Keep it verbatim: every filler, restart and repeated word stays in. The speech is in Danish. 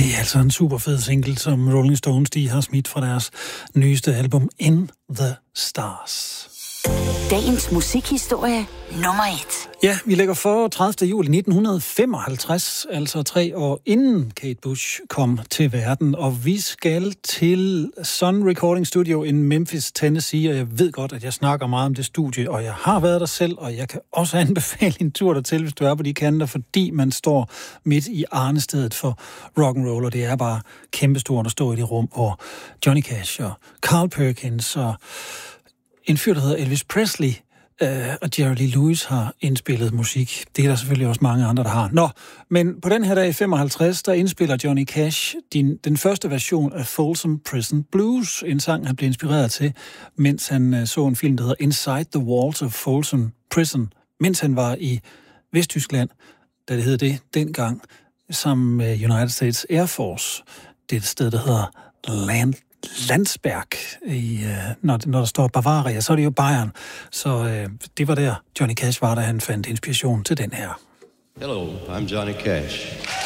Det er altså en super fed single, som Rolling Stones de har smidt fra deres nyeste album In the Stars. Dagens musikhistorie nummer et. Ja, vi lægger for tredivte juli nitten femoghalvtreds, altså tre år inden Kate Bush kom til verden, og vi skal til Sun Recording Studio i Memphis, Tennessee, og jeg ved godt, at jeg snakker meget om det studie, og jeg har været der selv, og jeg kan også anbefale en tur dertil, hvis du er på de kanter, fordi man står midt i arnestedet for rock'n'roll, og det er bare kæmpestort at stå i det rum, hvor Johnny Cash og Carl Perkins og en fyr, der hedder Elvis Presley øh, og Jerry Lee Lewis har indspillet musik. Det er der selvfølgelig også mange andre, der har. Nå, men på den her dag i femoghalvtreds, der indspiller Johnny Cash din, den første version af Folsom Prison Blues, en sang, han blev inspireret til, mens han øh, så en film, der hedder Inside the Walls of Folsom Prison, mens han var i Vesttyskland, da det hed det dengang, sammen med United States Air Force. Det er et sted, der hedder Land Landsberg, i, øh, når, når der står Bavaria, så er det jo Bayern. Så øh, det var der, Johnny Cash var, da han fandt inspiration til den her. Hello, I'm Johnny Cash.